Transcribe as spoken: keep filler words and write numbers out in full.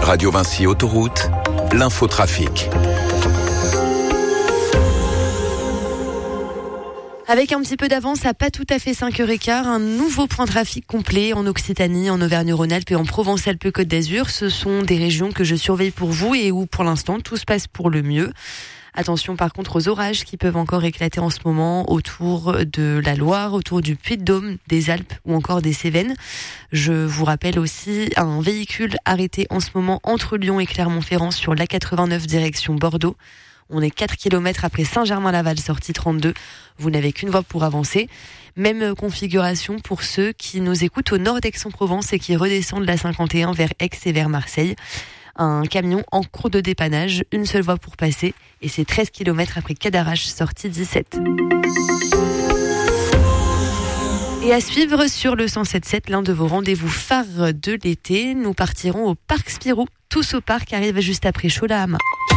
Radio Vinci Autoroute, l'infotrafic. Avec un petit peu d'avance, à pas tout à fait cinq heures quinze, un nouveau point de trafic complet en Occitanie, en Auvergne-Rhône-Alpes et en Provence-Alpes-Côte d'Azur. Ce sont des régions que je surveille pour vous et où pour l'instant tout se passe pour le mieux. Attention par contre aux orages qui peuvent encore éclater en ce moment autour de la Loire, autour du Puy-de-Dôme, des Alpes ou encore des Cévennes. Je vous rappelle aussi un véhicule arrêté en ce moment entre Lyon et Clermont-Ferrand sur l'A quatre-vingt-neuf direction Bordeaux. On est quatre kilomètres après Saint-Germain-Laval, sortie trente-deux. Vous n'avez qu'une voie pour avancer. Même configuration pour ceux qui nous écoutent au nord d'Aix-en-Provence et qui redescendent la cinquante et un vers Aix et vers Marseille. Un camion en cours de dépannage, une seule voie pour passer. Et c'est treize kilomètres après Cadarache, sortie dix-sept. Et à suivre sur le cent sept sept, l'un de vos rendez-vous phares de l'été. Nous partirons au Parc Spirou. Tous au parc arrivent juste après Chaud-la-Hama.